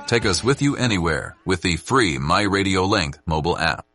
Take us with you anywhere with the free My Radio Link mobile app.